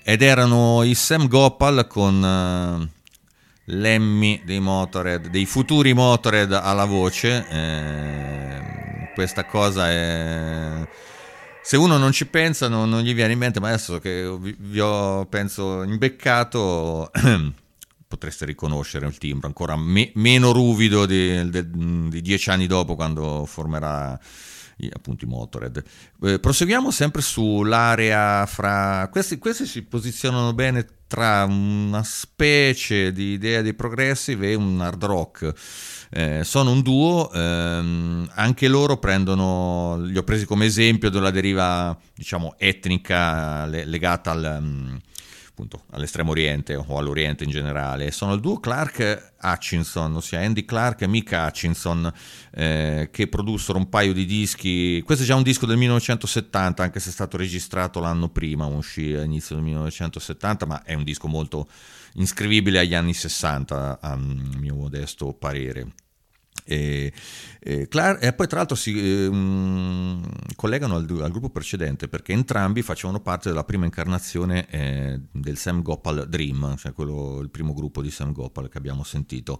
ed erano i Sam Gopal con Lemmy dei Motorhead, dei futuri Motorhead alla voce. Questa cosa è... Se uno non ci pensa non gli viene in mente, ma adesso che vi ho, penso, imbeccato, potreste riconoscere il timbro ancora meno ruvido di 10 anni dopo, quando formerà appunto i Motorhead. Proseguiamo sempre sull'area fra... Questi si posizionano bene tra una specie di idea dei progressive e un hard rock. Sono un duo, anche loro prendono, li ho presi come esempio della deriva, diciamo, etnica legata appunto all'estremo oriente o all'oriente in generale. Sono il duo Clark Hutchinson, ossia Andy Clark e Mick Hutchinson, che produssero un paio di dischi. Questo è già un disco del 1970, anche se è stato registrato l'anno prima, uscì all'inizio del 1970, ma è un disco molto iscrivibile agli anni 60, a mio modesto parere. E poi tra l'altro si collegano al gruppo precedente, perché entrambi facevano parte della prima incarnazione del Sam Gopal Dream, cioè il primo gruppo di Sam Gopal che abbiamo sentito.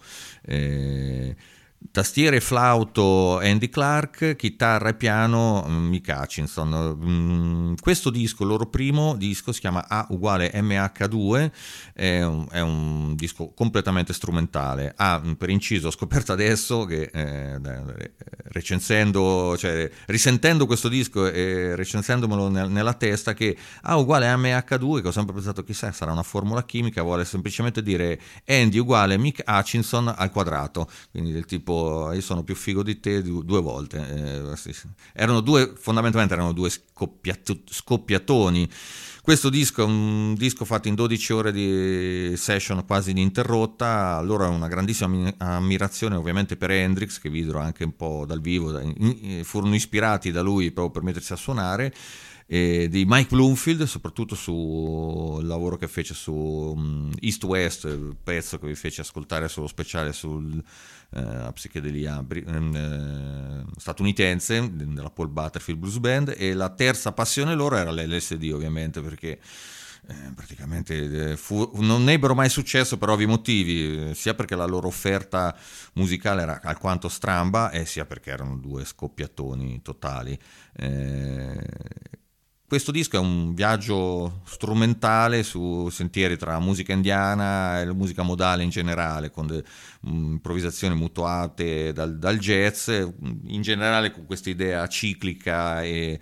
Tastiere e flauto Andy Clark, chitarra e piano Mick Hutchinson. Questo disco, il loro primo disco, si chiama A uguale MH2, è un disco completamente strumentale. Per inciso, ho scoperto adesso che recensendo, cioè risentendo questo disco e recensendomelo nella testa, che A uguale MH2, che ho sempre pensato chissà sarà una formula chimica, vuole semplicemente dire Andy uguale Mick Hutchinson al quadrato, quindi del tipo io sono più figo di te due volte. Fondamentalmente erano due scoppiatoni. Questo disco è un disco fatto in 12 ore di session quasi ininterrotta. Loro hanno una grandissima ammirazione ovviamente per Hendrix, che videro anche un po' dal vivo, furono ispirati da lui proprio per mettersi a suonare, di Mike Bloomfield, soprattutto sul lavoro che fece su East West, il pezzo che vi fece ascoltare sullo speciale sul psichedelia statunitense della Paul Butterfield Blues Band. E la terza passione loro era l'LSD, ovviamente, perché praticamente non ebbero mai successo per ovvi motivi, sia perché la loro offerta musicale era alquanto stramba, e sia perché erano due scoppiatoni totali. Questo disco è un viaggio strumentale su sentieri tra musica indiana e musica modale in generale, con improvvisazioni mutuate dal jazz, in generale con questa idea ciclica e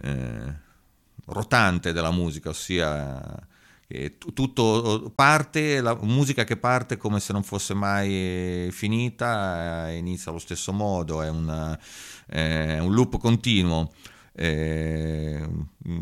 rotante della musica, ossia che tutto parte, la musica che parte come se non fosse mai finita, inizia allo stesso modo, è un loop continuo.